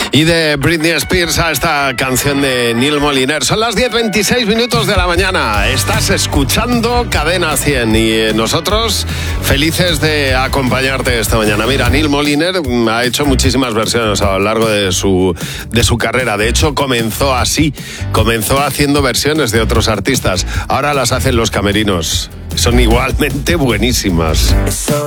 Y de Britney Spears a esta canción de Neil Moliner. Son las 10:26 de la mañana. Estás escuchando Cadena 100 y nosotros felices de acompañarte esta mañana. Mira, Neil Moliner ha hecho muchísimas versiones a lo largo de su carrera. De hecho, comenzó así. Comenzó haciendo versiones de otros artistas. Ahora las hacen los camerinos. Son igualmente buenísimas. Eso